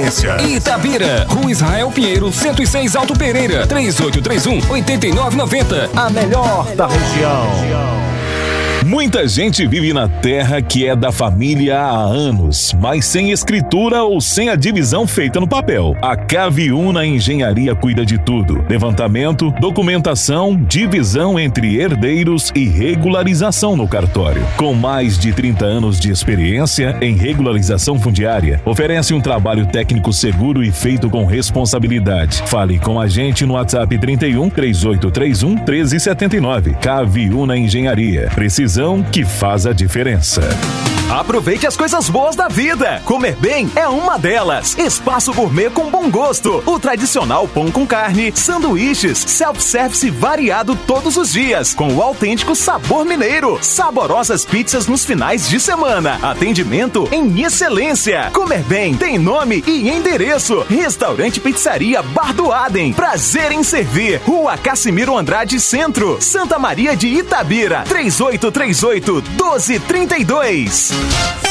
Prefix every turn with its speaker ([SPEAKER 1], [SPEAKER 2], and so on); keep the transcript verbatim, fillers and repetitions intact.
[SPEAKER 1] experiência.
[SPEAKER 2] Itabira, Rua Israel Pinheiro, cento e seis Alto Pereira, três oito três um, oito nove nove zero.
[SPEAKER 3] A melhor da região.
[SPEAKER 4] Muita gente vive na terra que é da família há anos, mas sem escritura ou sem a divisão feita no papel. A Caviuna Engenharia cuida de tudo: levantamento, documentação, divisão entre herdeiros e regularização no cartório. Com mais de trinta anos de experiência em regularização fundiária, oferece um trabalho técnico seguro e feito com responsabilidade. Fale com a gente no WhatsApp trinta e um, três oito três um, um três sete nove. Caviuna Engenharia. Precisão que faz a diferença.
[SPEAKER 5] Aproveite as coisas boas da vida. Comer bem é uma delas. Espaço Gourmet com bom gosto. O tradicional pão com carne, sanduíches, self-service variado todos os dias, com o autêntico sabor mineiro. Saborosas pizzas nos finais de semana. Atendimento em excelência. Comer bem tem nome e endereço. Restaurante Pizzaria Bar do Adem. Prazer em servir. Rua Cassimiro Andrade Centro, Santa Maria de Itabira. três oito três oito, um dois três dois.